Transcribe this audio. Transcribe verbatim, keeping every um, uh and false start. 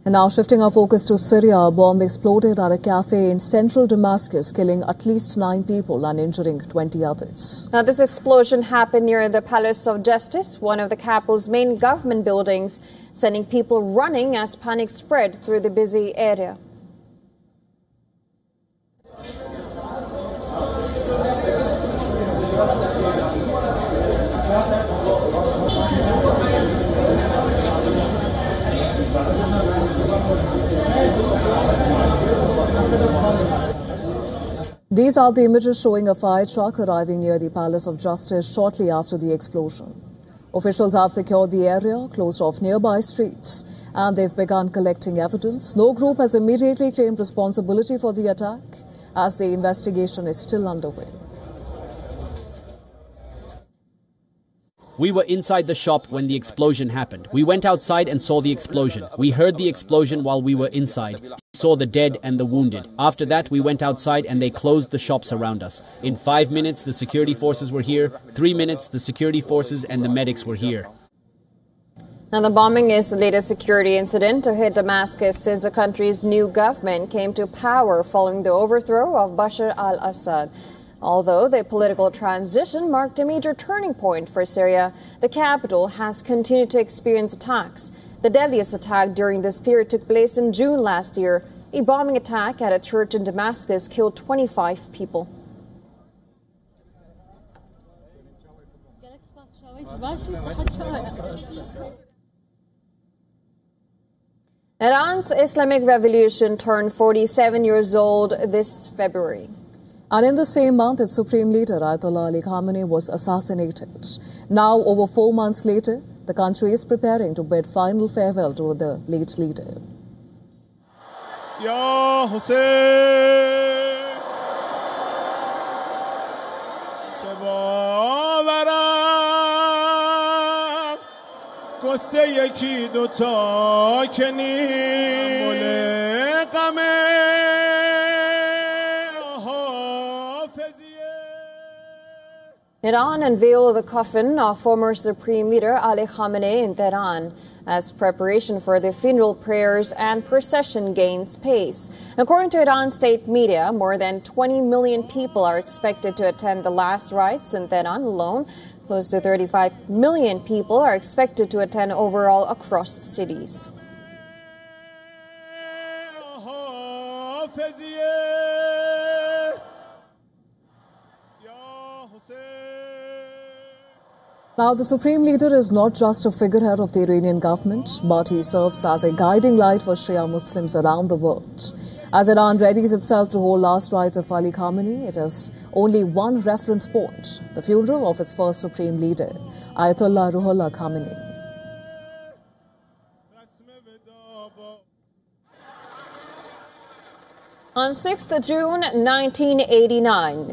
And now shifting our focus to Syria, a bomb exploded at a cafe in central Damascus, killing at least nine people and injuring twenty others. Now, this explosion happened near the Palace of Justice, one of the capital's main government buildings, sending people running as panic spread through the busy area. These are the images showing a fire truck arriving near the Palace of Justice shortly after the explosion. Officials have secured the area, closed off nearby streets, and they've begun collecting evidence. No group has immediately claimed responsibility for the attack, as the investigation is still underway. We were inside the shop when the explosion happened. We went outside and saw the explosion. We heard the explosion while we were inside. We saw the dead and the wounded. After that, we went outside and they closed the shops around us. In five minutes, the security forces were here. Three minutes, the security forces and the medics were here. Now, the bombing is the latest security incident to hit Damascus since the country's new government came to power following the overthrow of Bashar al-Assad. Although the political transition marked a major turning point for Syria, the capital has continued to experience attacks. The deadliest attack during this period took place in June last year. A bombing attack at a church in Damascus killed twenty-five people. Iran's Islamic Revolution turned forty-seven years old this February. And in the same month, its supreme leader, Ayatollah Ali Khamenei, was assassinated. Now, over four months later, the country is preparing to bid final farewell to the late leader. Ya Hussein, Sabawaram, Kosse yeki dota keni, Mole qame. Iran unveiled the coffin of former Supreme Leader Ali Khamenei in Tehran as preparation for the funeral prayers and procession gains pace. According to Iran state media, more than twenty million people are expected to attend the last rites in Tehran alone. Close to thirty-five million people are expected to attend overall across cities. Now, the Supreme Leader is not just a figurehead of the Iranian government, but he serves as a guiding light for Shia Muslims around the world. As Iran readies itself to hold last rites of Ali Khamenei, it has only one reference point, the funeral of its first Supreme Leader, Ayatollah Ruhollah Khamenei. On sixth of June nineteen eighty-nine,